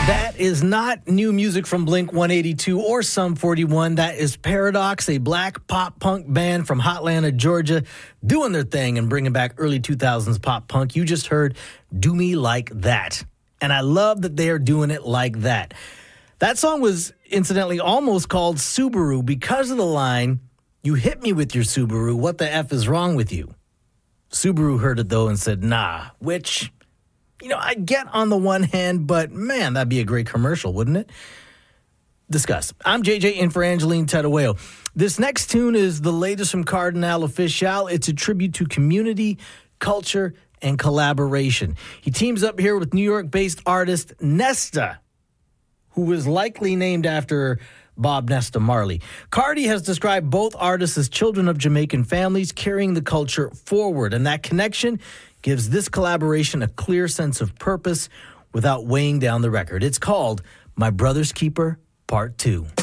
That is not new music from Blink-182 or Sum 41. That is Paradox, a black pop-punk band from Hotlanta, Georgia, doing their thing and bringing back early 2000s pop-punk. You just heard Do Me Like That. And I love that they are doing it like that. That song was, incidentally, almost called Subaru because of the line, "You hit me with your Subaru, what the F is wrong with you?" Subaru heard it, though, and said, nah, which... I get on the one hand, but man, that'd be a great commercial, wouldn't it? Discuss. I'm JJ in for Angeline Terueo. This next tune is the latest from Kardinal Offishall. It's a tribute to community, culture, and collaboration. He teams up here with New York-based artist Nesta, who is likely named after Bob Nesta Marley. Cardi has described both artists as children of Jamaican families carrying the culture forward, and that connection gives this collaboration a clear sense of purpose without weighing down the record. It's called My Brother's Keeper, Part 2.